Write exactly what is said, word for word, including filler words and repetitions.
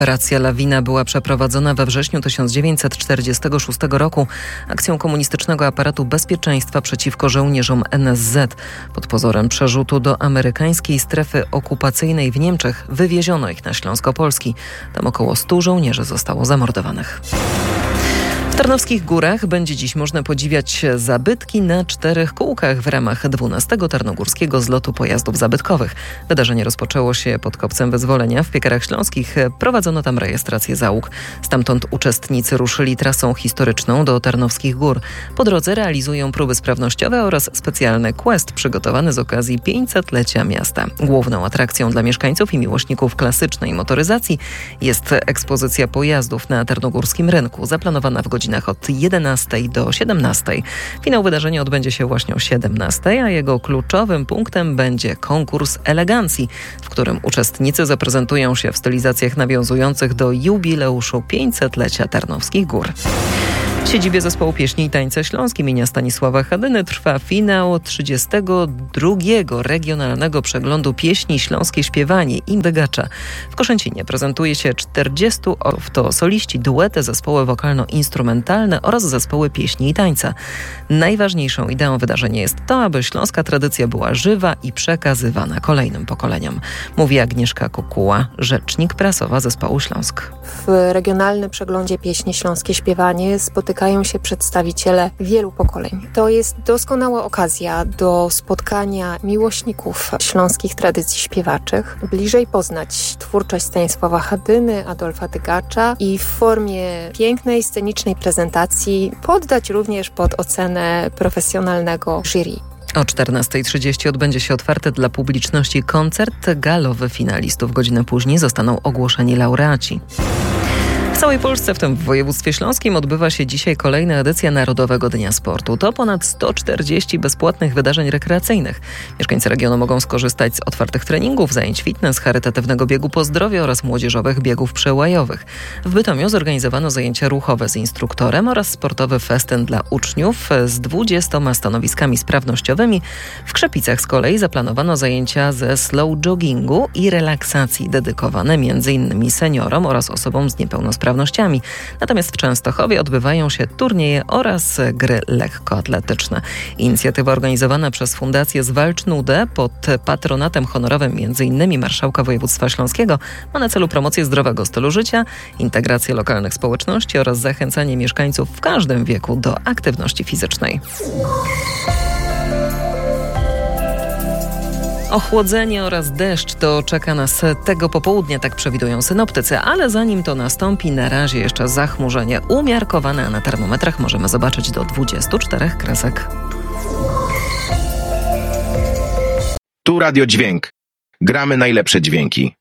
Operacja Lawina była przeprowadzona we wrześniu tysiąc dziewięćset czterdziestego szóstego roku akcją komunistycznego aparatu bezpieczeństwa przeciwko żołnierzom N S Z. Pod pozorem przerzutu do amerykańskiej strefy okupacyjnej w Niemczech wywieziono ich na Śląsk Opolski. Tam około stu żołnierzy zostało zamordowanych. W Tarnowskich Górach będzie dziś można podziwiać zabytki na czterech kółkach w ramach dwunastego Tarnogórskiego Zlotu Pojazdów Zabytkowych. Wydarzenie rozpoczęło się pod Kopcem Wyzwolenia. W Piekarach Śląskich prowadzono tam rejestrację załóg. Stamtąd uczestnicy ruszyli trasą historyczną do Tarnowskich Gór. Po drodze realizują próby sprawnościowe oraz specjalny quest przygotowany z okazji pięćsetlecia miasta. Główną atrakcją dla mieszkańców i miłośników klasycznej motoryzacji jest ekspozycja pojazdów na Tarnogórskim Rynku, zaplanowana w godzinach od jedenastej do siedemnastej. Finał wydarzenia odbędzie się właśnie o siedemnastej, a jego kluczowym punktem będzie konkurs elegancji, w którym uczestnicy zaprezentują się w stylizacjach nawiązujących do jubileuszu pięćsetlecia Tarnowskich Gór. W siedzibie Zespołu Pieśni i Tańca Śląskim imienia Stanisława Hadyny trwa finał trzydziestego drugiego Regionalnego Przeglądu Pieśni Śląskie Śpiewanie im Wygacza. W Koszęcinie prezentuje się czterdziestu orów. To soliści, duety, zespoły wokalno-instrumentalne oraz zespoły pieśni i tańca. Najważniejszą ideą wydarzenia jest to, aby śląska tradycja była żywa i przekazywana kolejnym pokoleniom. Mówi Agnieszka Kukuła, rzecznik prasowa Zespołu Śląsk. W Regionalnym Przeglądzie Pieśni Śląskie Śpiewanie spotykają się przedstawiciele wielu pokoleń. To jest doskonała okazja do spotkania miłośników śląskich tradycji śpiewaczych, bliżej poznać twórczość Stanisława Hadyny, Adolfa Dygacza i w formie pięknej, scenicznej prezentacji poddać również pod ocenę profesjonalnego jury. O czternastej trzydzieści odbędzie się otwarty dla publiczności koncert galowy finalistów. Godzinę później zostaną ogłoszeni laureaci. W całej Polsce, w tym w województwie śląskim, odbywa się dzisiaj kolejna edycja Narodowego Dnia Sportu. To ponad sto czterdzieści bezpłatnych wydarzeń rekreacyjnych. Mieszkańcy regionu mogą skorzystać z otwartych treningów, zajęć fitness, charytatywnego biegu po zdrowiu oraz młodzieżowych biegów przełajowych. W Bytomiu zorganizowano zajęcia ruchowe z instruktorem oraz sportowy festyn dla uczniów z dwudziestoma stanowiskami sprawnościowymi. W Krzepicach z kolei zaplanowano zajęcia ze slow joggingu i relaksacji dedykowane między innymi seniorom oraz osobom z niepełnosprawnościami. Natomiast w Częstochowie odbywają się turnieje oraz gry lekkoatletyczne. Inicjatywa organizowana przez Fundację Zwalcz Nudę pod patronatem honorowym między innymi marszałka województwa śląskiego ma na celu promocję zdrowego stylu życia, integrację lokalnych społeczności oraz zachęcanie mieszkańców w każdym wieku do aktywności fizycznej. Ochłodzenie oraz deszcz to czeka nas tego popołudnia, tak przewidują synoptycy, ale zanim to nastąpi, na razie jeszcze zachmurzenie umiarkowane, a na termometrach możemy zobaczyć do dwudziestu czterech kresek. Tu Radio Dźwięk. Gramy najlepsze dźwięki.